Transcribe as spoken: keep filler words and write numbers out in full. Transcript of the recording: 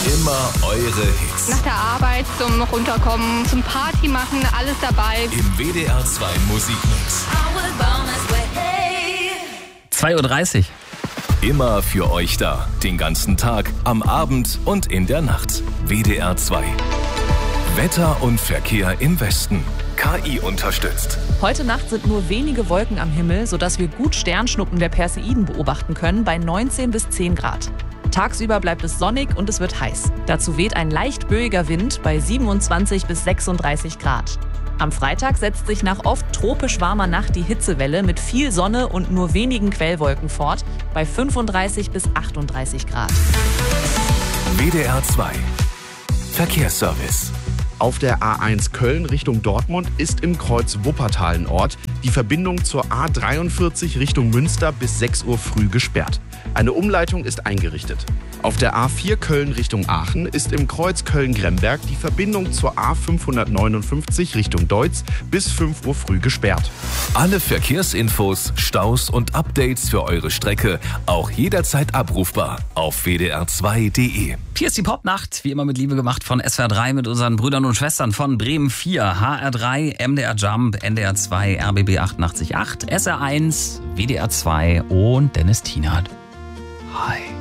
Immer eure Hits. Nach der Arbeit zum Runterkommen, zum Party machen, alles dabei. Im W D R zwei Musikmix. zwei Uhr dreißig. Immer für euch da. Den ganzen Tag, am Abend und in der Nacht. W D R zwei. Wetter und Verkehr im Westen. K I unterstützt. Heute Nacht sind nur wenige Wolken am Himmel, sodass wir gut Sternschnuppen der Perseiden beobachten können bei neunzehn bis zehn Grad. Tagsüber bleibt es sonnig und es wird heiß. Dazu weht ein leicht böiger Wind bei siebenundzwanzig bis sechsunddreißig Grad. Am Freitag setzt sich nach oft tropisch warmer Nacht die Hitzewelle mit viel Sonne und nur wenigen Quellwolken fort bei fünfunddreißig bis achtunddreißig Grad. W D R zwei. Verkehrsservice. Auf der A eins Köln Richtung Dortmund ist im Kreuz Wuppertal ein Ort die Verbindung zur A dreiundvierzig Richtung Münster bis sechs Uhr früh gesperrt. Eine Umleitung ist eingerichtet. Auf der A vier Köln Richtung Aachen ist im Kreuz Köln-Gremberg die Verbindung zur A fünfhundertneunundfünfzig Richtung Deutz bis fünf Uhr früh gesperrt. Alle Verkehrsinfos, Staus und Updates für eure Strecke auch jederzeit abrufbar auf w d r zwei punkt d e. Hier ist die Popnacht, wie immer mit Liebe gemacht von S W R drei mit unseren Brüdern und Schwestern von Bremen vier, H R drei, M D R Jump, N D R zwei, R B B achtundachtzig Komma acht, S R eins, W D R zwei und Dennis Tienert. Hi.